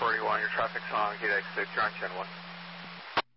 41, your traffic's on gate exit, you're on Channel 1.